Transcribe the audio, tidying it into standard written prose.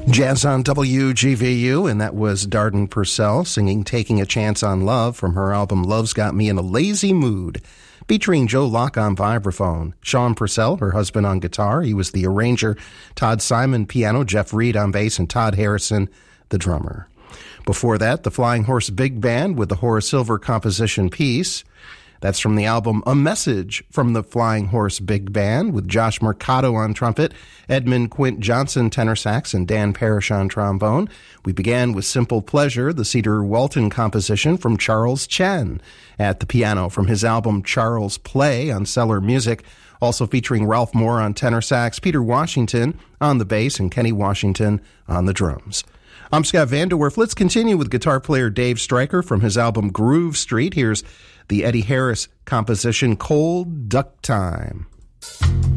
Jazz on WGVU, and that was Darden Purcell singing Taking a Chance on Love from her album Love's Got Me in a Lazy Mood, featuring Joe Locke on vibraphone, Sean Purcell, her husband, on guitar. He was the arranger, Todd Simon piano, Jeff Reed on bass, and Todd Harrison, the drummer. Before that, the Flying Horse Big Band with the Horace Silver composition piece. That's from the album A Message from the Flying Horse Big Band with Josh Mercado on trumpet, Edmund Quint Johnson tenor sax, and Dan Parrish on trombone. We began with Simple Pleasure, the Cedar Walton composition from Charles Chen at the piano from his album Charles Play on Cellar Music, also featuring Ralph Moore on tenor sax, Peter Washington on the bass, and Kenny Washington on the drums. I'm Scott Vanderwerf. Let's continue with guitar player Dave Stryker from his album Groove Street. Here's the Eddie Harris composition Cold Duck Time.